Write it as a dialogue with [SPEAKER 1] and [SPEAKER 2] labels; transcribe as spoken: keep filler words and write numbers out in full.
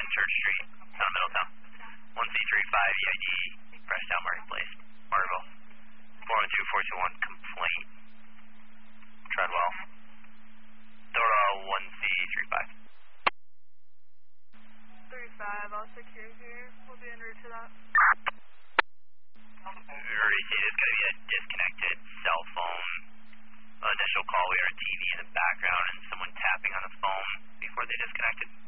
[SPEAKER 1] Church Street, Town Middletown. one C three five E I D, Freshtown Marketplace, Margaret. four one two four two one, complaint. Treadwell. Dora one C three five.
[SPEAKER 2] three five, I'll secure here. We'll be en route to that.
[SPEAKER 1] Receipt is going to be a disconnected cell phone. Initial call, we heard a T V in the background and someone tapping on the phone before they disconnected.